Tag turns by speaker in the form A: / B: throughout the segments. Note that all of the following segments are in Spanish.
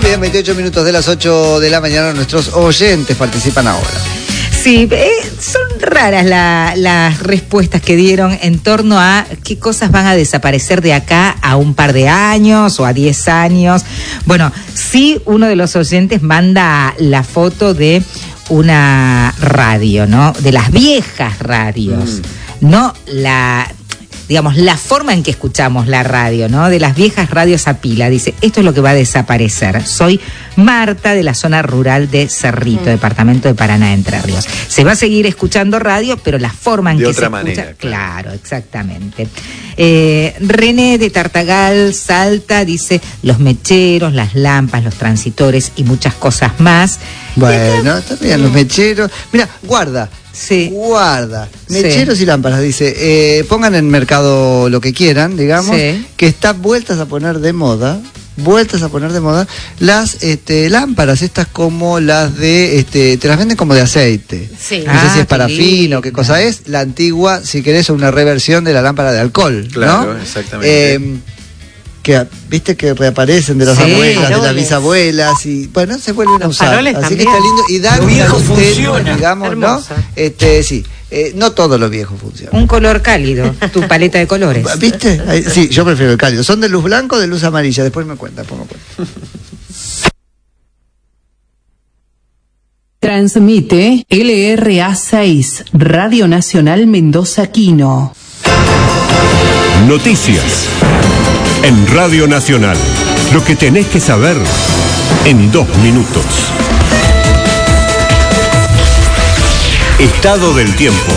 A: bien, 28 minutos de las 8 de la mañana. Nuestros oyentes participan ahora.
B: Sí, son raras las respuestas que dieron en torno a qué cosas van a desaparecer de acá a un par de años o a 10 años. Bueno, sí, uno de los oyentes manda la foto de una radio, ¿no? De las viejas radios, no digamos, la forma en que escuchamos la radio, ¿no? De las viejas radios a pila. Dice, esto es lo que va a desaparecer. Soy Marta, de la zona rural de Cerrito, departamento de Paraná, Entre Ríos. Se va a seguir escuchando radio, pero la forma en que se escucha... De otra manera. Claro, exactamente. René, de Tartagal, Salta, dice, los mecheros, las lámparas, los transitores y muchas cosas más.
A: Bueno, está bien, los mecheros. Mira, guarda.
B: Sí.
A: Guarda. Mecheros y lámparas, dice. Pongan en mercado lo que quieran, digamos, que están vueltas a poner de moda las lámparas, estas como las de, te las venden como de aceite. Sí. No sé si es parafina o qué cosa es. La antigua, si querés, una reversión de la lámpara de alcohol.
C: Claro, ¿no? Exactamente.
A: Que viste que reaparecen de las abuelas, de las bisabuelas, y bueno, se vuelven a usar. Así también. Que está lindo y dan
D: viejo funciona,
A: digamos, hermosa. ¿No? Sí. No todo lo viejo funciona.
B: Un color cálido, tu paleta de colores.
A: ¿Viste? Sí, yo prefiero el cálido. Son de luz blanca o de luz amarilla, después me cuenta, pongo cuenta.
E: Transmite LRA6, Radio Nacional Mendoza Quino.
F: Noticias en Radio Nacional. Lo que tenés que saber en 2 minutos. Estado del tiempo.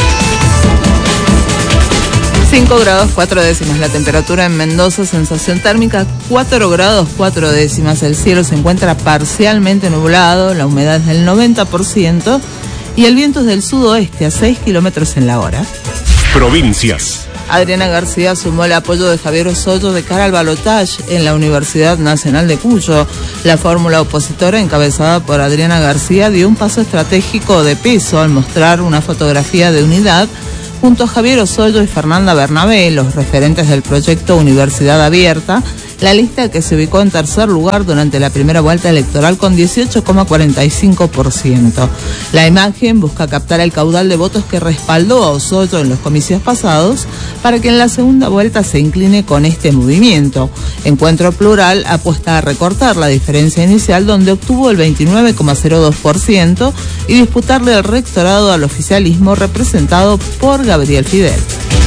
G: 5 grados 4 décimas la temperatura en Mendoza, sensación térmica 4 grados 4 décimas. El cielo se encuentra parcialmente nublado, la humedad es del 90% y el viento es del sudoeste a 6 kilómetros en la hora.
F: Provincias.
G: Adriana García sumó el apoyo de Javier Osoyo de cara al balotaje en la Universidad Nacional de Cuyo. La fórmula opositora, encabezada por Adriana García, dio un paso estratégico de peso al mostrar una fotografía de unidad junto a Javier Osoyo y Fernanda Bernabé, los referentes del proyecto Universidad Abierta, la lista que se ubicó en tercer lugar durante la primera vuelta electoral con 18,45%. La imagen busca captar el caudal de votos que respaldó a Osoyo en los comicios pasados para que en la segunda vuelta se incline con este movimiento. Encuentro Plural apuesta a recortar la diferencia inicial, donde obtuvo el 29,02%, y disputarle el rectorado al oficialismo representado por Gabriel Fidel.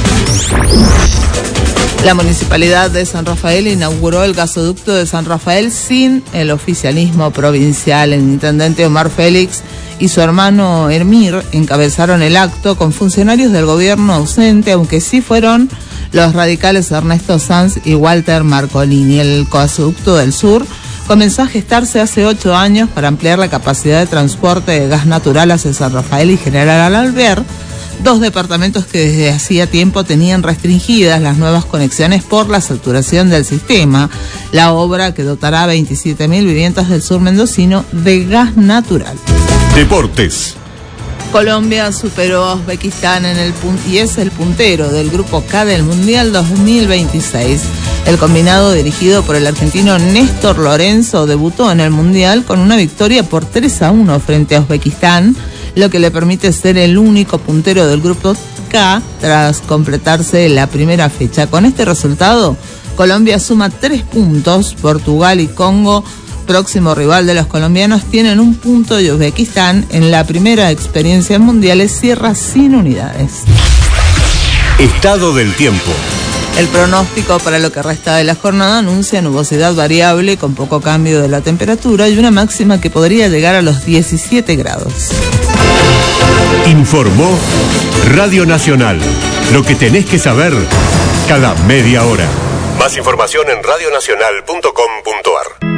G: La Municipalidad de San Rafael inauguró el gasoducto de San Rafael sin el oficialismo provincial. El intendente Omar Félix y su hermano Hermir encabezaron el acto con funcionarios del gobierno ausente, aunque sí fueron los radicales Ernesto Sanz y Walter Marcolini. El gasoducto del sur comenzó a gestarse hace 8 años para ampliar la capacidad de transporte de gas natural hacia San Rafael y General Alvear, 2 departamentos que desde hacía tiempo tenían restringidas las nuevas conexiones por la saturación del sistema. La obra, que dotará a 27.000 viviendas del sur mendocino de gas natural.
F: Deportes.
G: Colombia superó a Uzbekistán y es el puntero del Grupo K del Mundial 2026. El combinado, dirigido por el argentino Néstor Lorenzo, debutó en el Mundial con una victoria por 3-1 frente a Uzbekistán, lo que le permite ser el único puntero del Grupo K tras completarse la primera fecha. Con este resultado, Colombia suma 3 puntos. Portugal y Congo, próximo rival de los colombianos, tienen 1 punto y Uzbekistán, en la primera experiencia en mundiales, cierra sin unidades.
F: Estado del tiempo.
G: El pronóstico para lo que resta de la jornada anuncia nubosidad variable con poco cambio de la temperatura y una máxima que podría llegar a los 17 grados.
F: Informó Radio Nacional. Lo que tenés que saber cada media hora. Más información en radionacional.com.ar.